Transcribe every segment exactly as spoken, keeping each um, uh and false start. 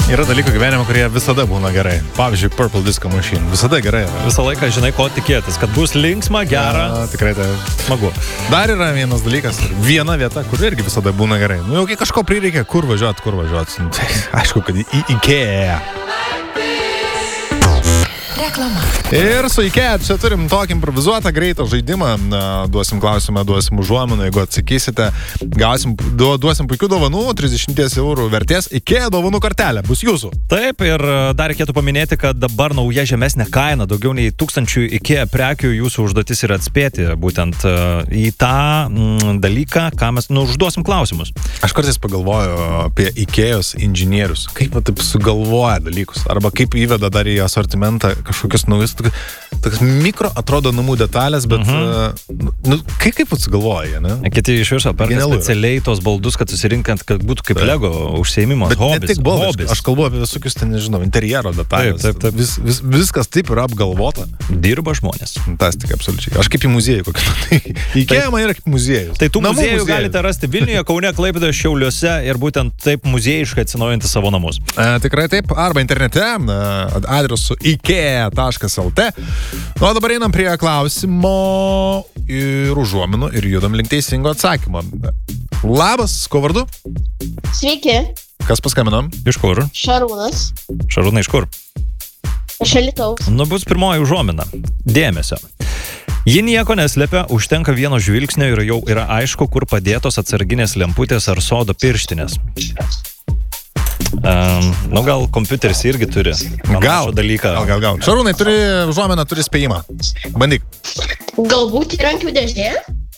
Yra dalykų gyvenimo, kurie visada būna gerai. Pavyzdžiui, Purple Disco Machine. Visada gerai yra. Visą laiką žinai, ko tikėtis, kad bus linksma, gera. A, tikrai tai. Smagu. Dar yra vienas dalykas, viena vieta, kur irgi visada būna gerai. Nu, jau kai kažko prireikia, kur važiuot, kur važiuot. Nu, tai, aišku, kad į IKEA. Reklama. Ir su IKEA čia turim tokį improvizuotą greitą žaidimą. Duosim klausimą, duosim užuominą, jeigu atsakysite. Gausim, du, duosim puikių dovanų, trisdešimt eurų vertės IKEA dovanų kortelė. Bus jūsų. Taip, ir dar reikėtų paminėti, kad dabar nauja žemesnė kaina, daugiau nei tūkstančių IKEA prekių, jūsų užduotis yra atspėti būtent į tą mm, dalyką, ką mes, nu, užduosim klausimus. Aš kartais pagalvoju apie IKEA'os inžinierius, kaip taip sugalvoja dalykus, arba kaip įveda dar į asortimentą kažkokius naujus, tokias mikro atrodo namų detalės, bet uh-huh. nu, kaip, kaip sugalvoja, ne? Kiti iš viso perka specialiai tos baldus, kad susirinkant, kad būtų kaip taip. Lego užsiėmimas, bet hobis. Bet ne tik baldus, aš kalbu apie visokius, ten, nežinau, interjero detalės. Taip, taip, taip. Vis, vis, viskas taip yra apgalvota. Dirba žmonės. Fantastika, absoliučiai. Aš kaip į muziejų kokį. Tai IKEA man yra kaip muziejus. Tai tų namų muziejų muziejus galite rasti Vilniuje, Kaune, Klaipėdoje, Šiauliuose ir būtent taip muziejiškai atsinaujinti savo namus. E, tikrai taip, arba internete, adresu ikea taškas lt. Nu, o dabar einam prie klausimo ir užuominų ir judam link teisingo atsakymo. Labas, ko vardu? Sveiki. Kas paskaminom? Iš kur? Šarūnas. Šarūnai, iš kur? Iš Alytaus. Nu, bus pirmoji užuomina. Dėmesio. Ji nieko neslepia, užtenka vieno žvilgsnio ir jau yra aišku, kur padėtos atsarginės lemputės ar sodo pirštinės. Um, nu, gal kompiuteris irgi turi gal dalyką. Gal, gal, gal. Šarūnai, turi užuomeną, turi spėjimą. Bandyk. Galbūt įrankių dėžė?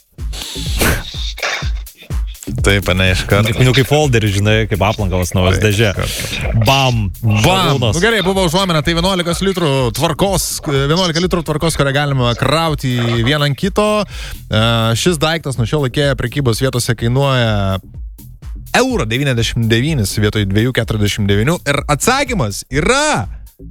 Taip, ne, iš karto. Nu, kaip folderis, žinai, kaip aplankalas naujas dėžė. Bam! Bam! Nu, gerai, buvo užuomena, tai vienuolika litrų tvarkos, vienuolika litrų tvarkos, kurią galima krauti vieną ant kito. Šis daiktas nuo šiol IKEA prekybos vietose kainuoja eurą devyniasdešimt devynis vietoj dviejų keturiasdešimt devynių. Ir atsakymas yra...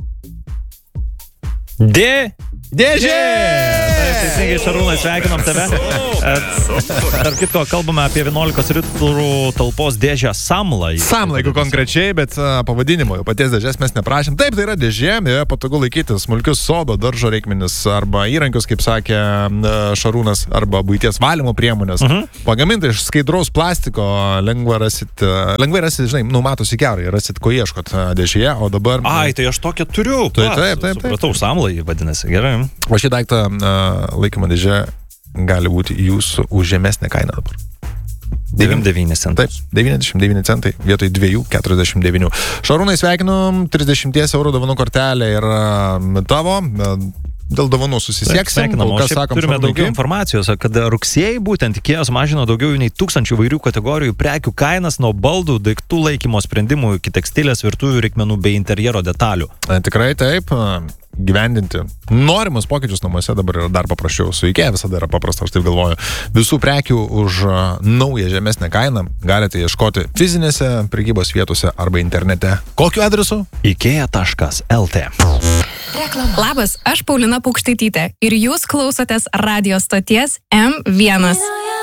D. Dėžė! Taip, teisingai, Šarūnai, sveikinam tave. Tarp kitko, kalbame apie vienuolikos litrų talpos dėžę Samla. Samla, jeigu konkrečiai, bet uh, pavadinimo jau paties dėžės mes neprašėm. Taip, tai yra dėžė, joje patogu laikyti smulkius sodo, daržo reikmenis arba įrankius, kaip sakė uh, Šarūnas, arba buities valymo priemonės. Uh-huh. Pagaminta iš skaidraus plastiko, lengva rasit, uh, lengvai rasit, žinai, numatosi gerai, rasit, ko ieškot uh, dėžėje, o dabar... Ai, tai aš tokią turiu. Tai, taip, taip, taip. Supratau, Samla jį vadinasi, gerai. O šį daiktą uh, laikymą dėžė gali būti jūsų už žemesnę kainą dabar. devyniasdešimt devyni centai. Taip, devyniasdešimt devyni centai vietoj dviejų keturiasdešimt devynių. Šarūnai, sveikinu, trisdešimt eurų dovanų kortelė yra tavo. Dėl dovanų susisieksim. Taip, o šiaip turime daugiau informacijos, kad rugsėjai būtent IKEA mažino daugiau nei tūkstančių vairių kategorijų prekių kainas nuo baldų, daiktų laikymo sprendimų iki tekstilės, virtuvių reikmenų bei interjero detalių. Tikrai taip. Gyvendinti norimus pokyčius namuose dabar yra dar paprasčiau. Su IKEA visada yra paprasta, aš taip galvoju. Visų prekių už naują žemesnę kainą galite ieškoti fizinėse prekybos vietose arba internete. Kokiu adresu? ikea taškas lt. Reklama. Labas, aš Paulina Paukštaitytė ir jūs klausotės radio stoties M vienas.